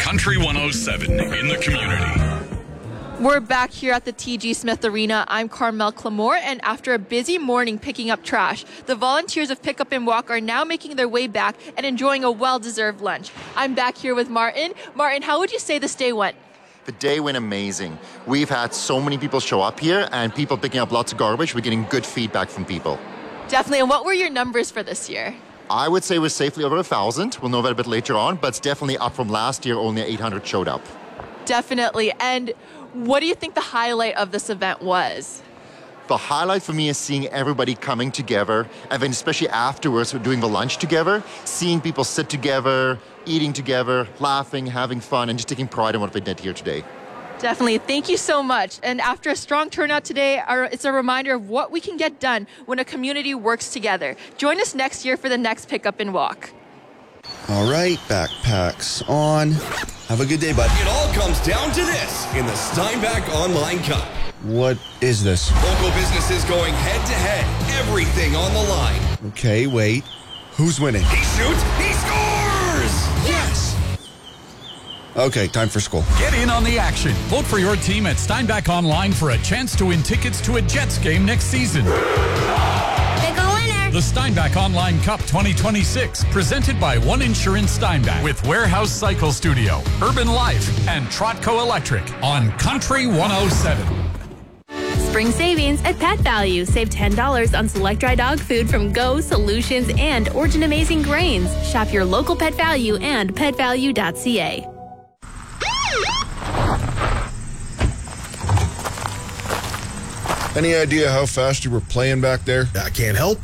Country 107 in the community. We're back here at the TG Smith Arena. I'm Carmel Clamore, and after a busy morning picking up trash, the volunteers of Pick Up and Walk are now making their way back and enjoying a well-deserved lunch. I'm back here with Martin. Martin, how would you say this day went? The day went amazing. We've had so many people show up here and people picking up lots of garbage. We're getting good feedback from people. Definitely. And what were your numbers for this year? I would say we're safely over 1,000. We'll know that a bit later on, but it's definitely up from last year. Only 800 showed up. Definitely. And what do you think the highlight of this event was? The highlight for me is seeing everybody coming together, and then especially afterwards, we're doing the lunch together, seeing people sit together, eating together, laughing, having fun, and just taking pride in what they did here today. Definitely. Thank you so much. And after a strong turnout today, it's a reminder of what we can get done when a community works together. Join us next year for the next Pick Up and Walk. All right, backpacks on. Have a good day, bud. It all comes down to this in the Steinbach Online Cup. What is this? Local businesses going head-to-head. Everything on the line. Okay, wait. Who's winning? He shoots. He scores! Yes! Okay, time for school. Get in on the action. Vote for your team at Steinbach Online for a chance to win tickets to a Jets game next season. Pick a winner. The Steinbach Online Cup 2026, presented by One Insurance Steinbach with Warehouse Cycle Studio, Urban Life, and Trotco Electric on Country 107. Spring savings at Pet Value. Save $10 on select dry dog food from Go, Solutions, and Origin Amazing Grains. Shop your local Pet Value and petvalue.ca. Any idea how fast you were playing back there? I can't help